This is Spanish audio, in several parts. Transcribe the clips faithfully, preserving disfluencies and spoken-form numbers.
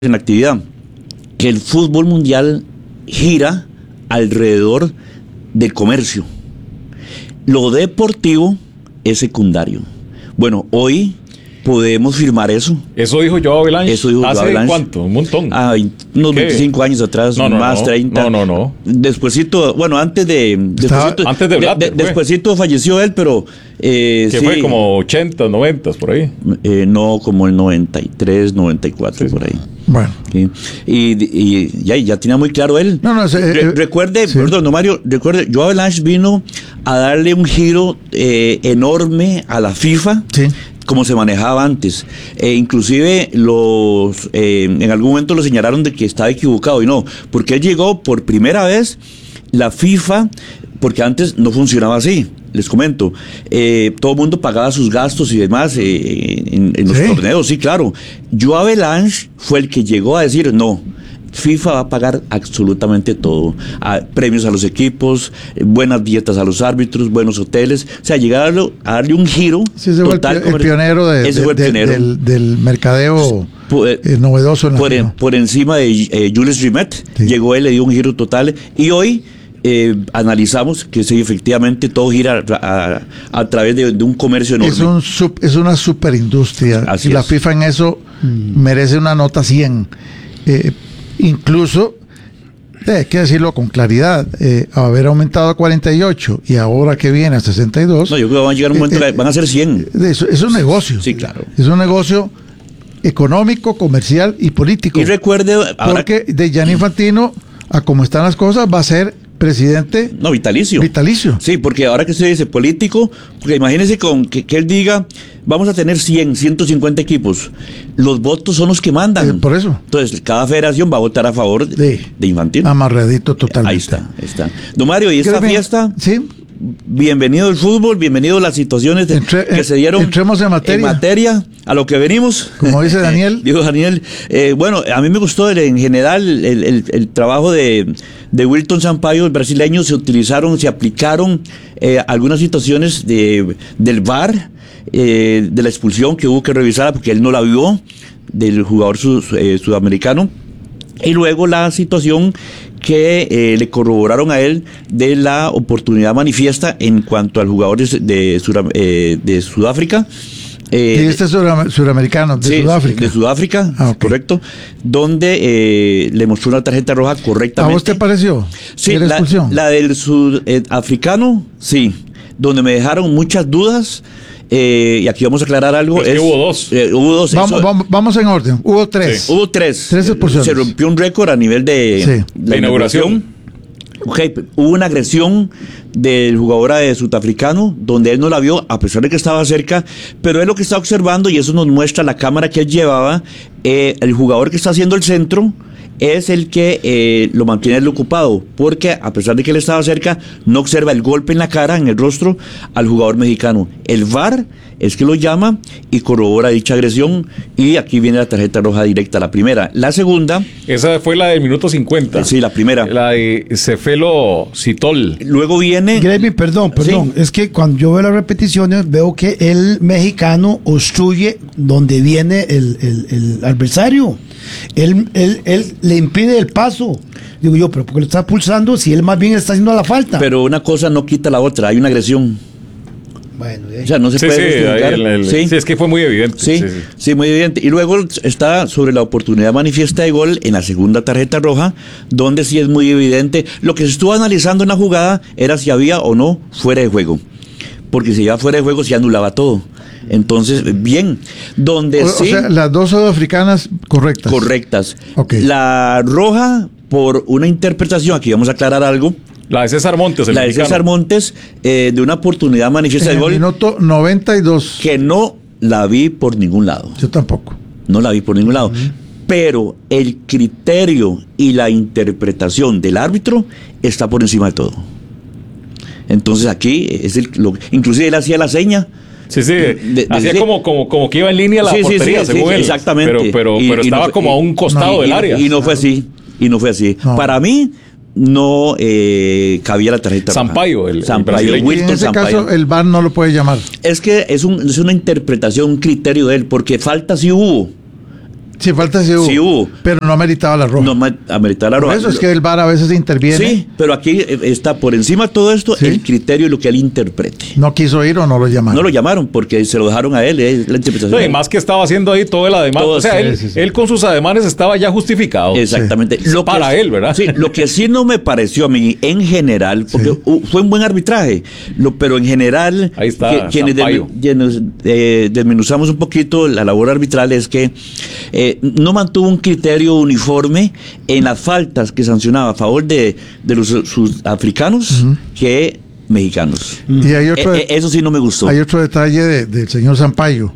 en la actividad, que el fútbol mundial gira alrededor del comercio. Lo deportivo es secundario. Bueno, hoy podemos firmar eso. Eso dijo Joao Belange. Eso dijo ¿Hace Joao Belange. cuánto? Un montón. Ah, unos ¿Qué? veinticinco años atrás, No, no, más no. treinta. No, no, no. Despuésito, bueno, antes de... Despuésito, antes de Blatter, de, de, Despuésito falleció él, pero... Eh, que sí, fue como ochenta, noventa, por ahí. Eh, no, como el noventa y tres, noventa y cuatro, Sí, por ahí. Bueno. Sí. Y, y ya, ya tenía muy claro él. No, no, eh, Re- eh, recuerde, sí. perdón, no, Mario, recuerde, Joao Belange vino a darle un giro eh, enorme a la FIFA. Sí. Como se manejaba antes. Eh, inclusive los eh, en algún momento lo señalaron de que estaba equivocado y no, porque él llegó por primera vez la FIFA, porque antes no funcionaba así. Les comento, eh, todo el mundo pagaba sus gastos y demás eh, en, en los ¿Sí? torneos, sí, claro. Joao Belange fue el que llegó a decir no. FIFA va a pagar absolutamente todo, a, premios a los equipos, eh, buenas dietas a los árbitros, buenos hoteles, o sea, llegar a, lo- a darle un giro Sí, ese fue el, total. pi- el pionero, de, Ese de- fue el de- pionero. Del, del mercadeo Por, eh, eh, novedoso en la por, en- FIFA. por encima de eh, Jules Rimet, Sí. llegó él, le dio un giro total, y hoy eh, analizamos que sí, efectivamente todo gira a, a- a través de, de un comercio enorme. Es, un sub- es una superindustria. Así y la es. FIFA en eso merece una nota cien. Eh, incluso, eh, hay que decirlo con claridad, eh, haber aumentado a cuarenta y ocho y ahora que viene a sesenta y dos, No, yo creo que van a llegar un momento, Eh, eh, que van a ser cien. es, es un negocio. Sí, claro. Es un negocio económico, comercial y político. Y recuerde, ahora, Porque de Gianni Infantino, a como están las cosas, va a ser presidente no, vitalicio. vitalicio. Sí, porque ahora que usted dice político, porque imagínese con que, que él diga, vamos a tener cien, ciento cincuenta equipos. Los votos son los que mandan. Eh, por eso. Entonces, cada federación va a votar a favor de, De- de Infantino. Amarradito totalmente. Ahí está, ahí está. Don Mario, y esta Créeme, fiesta, Sí, bienvenido el fútbol, bienvenido las situaciones de- Entre- que eh, se dieron entremos en materia. materia, a lo que venimos. Como dice Daniel. Dijo Daniel. Eh, bueno, a mí me gustó el- en general el, el- el trabajo de, de Wilton Sampaio, el brasileño. Se utilizaron, se aplicaron eh, algunas situaciones de, del V A R, eh, de la expulsión que hubo que revisar porque él no la vio, del jugador sud- eh, sudamericano. Y luego la situación que eh, le corroboraron a él de la oportunidad manifiesta en cuanto al jugador de, de, Sura- eh, de Sudáfrica. Eh, y este es suram- suramericano, de sí, Sudáfrica. de Sudáfrica, Ah, ok. correcto. Donde eh, le mostró una tarjeta roja ¿A correctamente. vos te pareció? Sí, ¿Era la, expulsión? la del sudafricano, sí. Donde me dejaron muchas dudas. eh, y aquí vamos a aclarar algo. Pero es que hubo dos. eh, hubo dos. Vamos, eso- vamos, vamos en orden. Hubo tres. Hubo tres. Tres expulsiones. Se rompió un récord a nivel de Sí. la De inauguración. Ok, hubo una agresión del jugador eh, sudafricano donde él no la vio a pesar de que estaba cerca, pero él lo que está observando, y eso nos muestra la cámara que él llevaba, eh, el jugador que está haciendo el centro es el que eh, lo mantiene él ocupado, porque a pesar de que él estaba cerca, no observa el golpe en la cara, en el rostro, al jugador mexicano. El V A R es que lo llama y corrobora dicha agresión, y aquí viene la tarjeta roja directa, la primera. La segunda, Esa fue la del minuto cincuenta. sí, la primera. La de Cefelo Citol. Luego viene... Gremi, perdón, perdón. Sí. Es que cuando yo veo las repeticiones, veo que el mexicano obstruye donde viene el, el- el adversario. Él, él, él le impide el paso. Digo yo, pero ¿por qué lo está pulsando si él más bien está haciendo la falta? Pero una cosa no quita la otra, hay una agresión. bueno, eh. O sea, no se Sí, puede sí, ahí justificar. el- el- sí, sí, es que fue muy evidente. sí, Sí, sí. sí, muy evidente. Y luego está sobre la oportunidad manifiesta de gol en la segunda tarjeta roja, donde sí es muy evidente. Lo que se estuvo analizando en la jugada era si había o no fuera de juego. Porque si ya fuera de juego se anulaba todo. Entonces, bien, donde O, o sí... sea, las dos sudafricanas correctas. correctas. Ok. La roja, por una interpretación, aquí vamos a aclarar algo, La de César Montes, el la de mexicano. César Montes, eh, de una oportunidad manifiesta En de el gol, minuto noventa y dos. que no la vi por ningún lado. Yo tampoco. No la vi por ningún lado. Pero el criterio y la interpretación del árbitro está por encima de todo. Entonces aquí es el, lo, inclusive él hacía la seña. Sí, sí. De- de- Hacía sí. como, como, como que iba en línea la Sí, sí, portería, sí, según sí, él. exactamente. Pero, pero, Y- pero y estaba no- como y- a un costado no, del y, área. y no fue así. Y no fue así. No. Para mí no eh, cabía la tarjeta roja. Sampaio, el- el Sampaio, brasileño. Y en Wilton ese Sampaio. caso, el V A R no lo puede llamar. Es que es, un, es una interpretación, un criterio de él, porque falta sí hubo. Sí, falta sí hubo. Sí hubo. Pero no ameritaba la roja. No ma- ameritar la Por roja. eso es que el V A R a veces interviene. Sí, pero aquí eh, está por encima de todo esto Sí. el criterio de lo que él interprete. No quiso ir o no lo llamaron. No lo llamaron porque se lo dejaron a él, es la interpretación. No, y más que estaba haciendo ahí todo el ademán. Todo, o sea, sí, él, sí, sí. él con sus ademanes estaba ya justificado. Exactamente. Lo que- Para él, ¿verdad? Sí, lo que sí no me pareció a mí en general, porque Sí. uh, fue un buen arbitraje, lo, pero en general, Ahí está, que- quienes Sampaio. desmi- quienes, eh, desmenuzamos un poquito la labor arbitral es que eh, no mantuvo un criterio uniforme en las faltas que sancionaba a favor de, de los sudafricanos que mexicanos. Y hay otro, Eh, eh, eso sí no me gustó. hay otro detalle de- del señor Sampaio.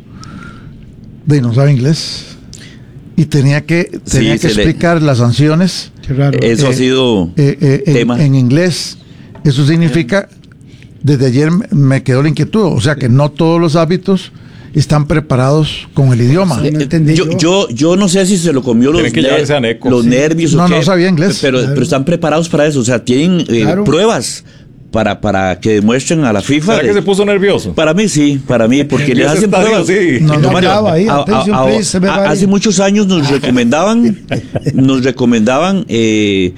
De no sabe inglés. Y tenía que, tenía Sí, que se le- explicar las sanciones Qué raro. Eso ha eh, sido eh, eh, en, tema. en inglés. Eso significa, desde ayer me- me quedó la inquietud, o sea que no todos los hábitos están preparados con el idioma. Sí. No entendí yo, yo. yo, yo no sé si se lo comió los, Tienen que ner- llevarse a Neco. los Sí. nervios o No, qué, no sabía inglés. Pero, Claro. pero están preparados para eso. O sea, tienen eh, Claro. pruebas para, para que demuestren a la FIFA. ¿Será de- que se puso nervioso? Para mí sí, para mí, porque En les ese hacen estadio, pruebas. sí. No, no Mario, hablaba ahí, a- a- attention, a- please, everybody. a- hace muchos años nos recomendaban, nos recomendaban eh,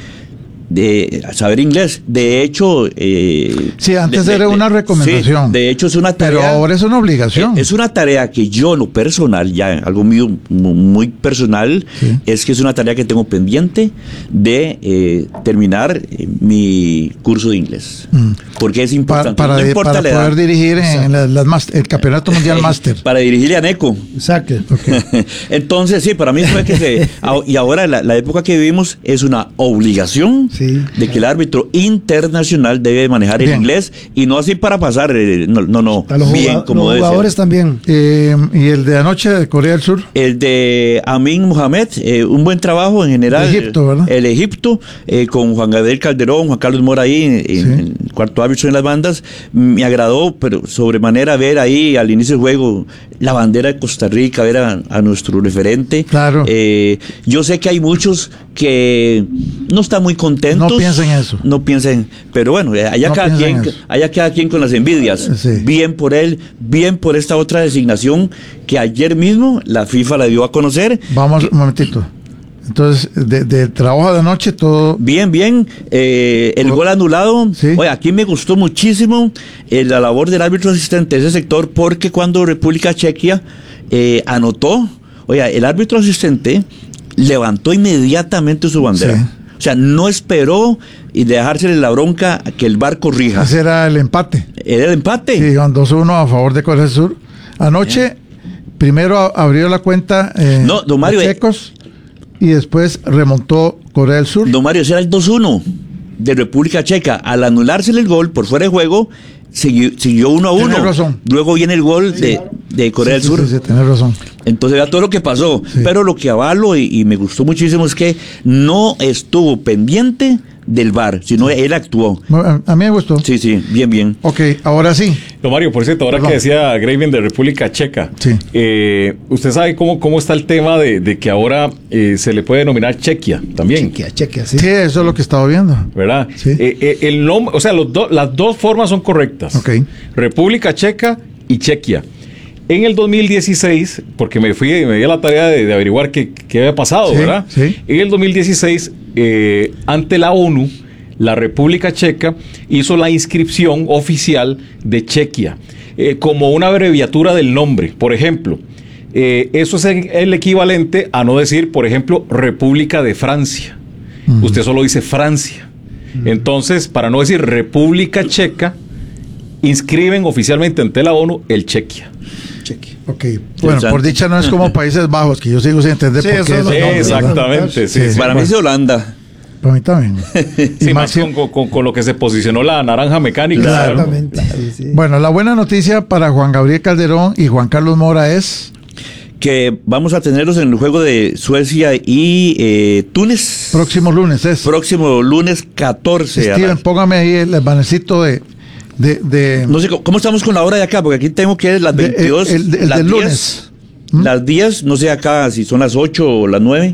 de saber inglés. De hecho, eh, Sí, antes de- era de- una sí, recomendación. de hecho, es una tarea. Pero ahora es una obligación. Es una tarea que yo, en lo personal, ya algo mío mu- muy personal, Sí. es que es una tarea que tengo pendiente de eh, terminar eh, mi curso de inglés. Mm. Porque es para, importante. para, no importa para la edad. poder dirigir en las, las mas- el campeonato mundial máster. Para dirigirle a Neco. Exacto. Entonces, sí, para mí fue que se. a- Y ahora la, la época que vivimos es una obligación Sí. de que el árbitro internacional debe manejar el Bien. inglés y no así para pasar. eh, no, no, no. A los, bien, jugado- como los debe ser. jugadores también. Eh, y el de anoche de Corea del Sur. El de Amin Mohamed, eh, un buen trabajo en general. De Egipto, ¿verdad? El Egipto, eh, con Juan Gabriel Calderón, Juan Carlos Mora ahí, en, en Sí. el cuarto árbitro en las bandas. Me agradó, pero sobremanera ver ahí al inicio del juego la bandera de Costa Rica, ver a, a nuestro referente. Claro. Eh, yo sé que hay muchos que no están muy contentos. No piensen eso. No piensen, pero bueno, eh, allá, No cada, piensen quien, eso. allá cada quien con las envidias. Sí. Bien por él, bien por esta otra designación que ayer mismo la FIFA la dio a conocer. Vamos, un momentito. Entonces, de- del trabajo de anoche, todo. Bien, bien. eh, el Oh. gol anulado. Sí. Oye, aquí me gustó muchísimo eh, la labor del árbitro asistente de ese sector, porque cuando República Chequia eh, anotó, oye, el árbitro asistente levantó inmediatamente su bandera. Sí. O sea, no esperó y dejársele la bronca a que el V A R corrija. Ese era el empate. Era el empate. Sí, iban dos uno a favor de Corea del Sur. Anoche, primero a- abrió la cuenta eh, No, don Mario, los eh. checos y después remontó Corea del Sur. Don Mario, ese era el dos uno de República Checa. Al anulársele el gol por fuera de juego, siguió, siguió uno a uno. Tienes razón. Luego viene el gol de, de Corea Sí, del Sur. Sí, sí, tenés razón. Entonces vea todo lo que pasó. Sí. Pero lo que avalo y, y me gustó muchísimo es que no estuvo pendiente del V A R, sino él actuó. Bueno, A a mí me gustó. Sí, sí, bien, bien. Ok, ahora sí. Don Mario, por cierto, ahora Perdón. que decía Graven de República Checa, Sí. eh, usted sabe cómo, cómo está el tema de, de que ahora eh, se le puede denominar Chequia también, Chequea, chequea, sí. Sí, eso es lo que estaba viendo. ¿verdad? Sí. Eh, eh, el nombre, o sea, los do- las dos formas son correctas. Ok. República Checa y Chequia. En el dos mil dieciséis, porque me fui me di a la tarea de, de averiguar qué, qué había pasado, Sí, ¿verdad? sí. En el dos mil dieciséis, eh, ante la ONU, la República Checa hizo la inscripción oficial de Chequia, eh, como una abreviatura del nombre. Por ejemplo, eh, eso es el, el equivalente a no decir, por ejemplo, República de Francia. Ujú. Usted solo dice Francia. Entonces, para no decir República Checa, inscriben oficialmente ante la ONU el Chequia. Chequea. Ok. Bueno, Exacto. por dicha no es como Países Bajos, que yo sigo sin entender Sí, por eso qué. es lo ese que- nombre. Exactamente, sí. Sí. sí. Para mí es de Holanda. Para mí también. Sí, Y más Maxi- con, con- con lo que se posicionó la naranja mecánica. Claro. Exactamente. Sí, sí. Bueno, la buena noticia para Juan Gabriel Calderón y Juan Carlos Mora es Que vamos a tenerlos en el juego de Suecia y eh, Túnez. próximo lunes. Es. Próximo lunes catorce. a Steven, las- póngame ahí el banecito de. de, de No sé, ¿cómo- ¿cómo estamos con la hora de acá? Porque aquí tengo que las De- veintidós. el- el las del diez, lunes. ¿Mm? Las diez, no sé acá si son las ocho o las nueve.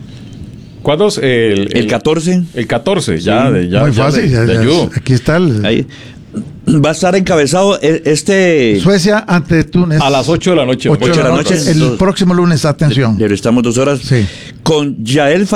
¿Cuándo es el, El catorce. El catorce, ya, Sí, de, ya, muy ya fácil. de- ya- de ya- ayudo. aquí está el. Ahí. va a estar encabezado e- este... Suecia ante Túnez. A las ocho de la noche. Ocho de la noche. El próximo lunes, atención. Le restamos dos horas. Sí. Con Yael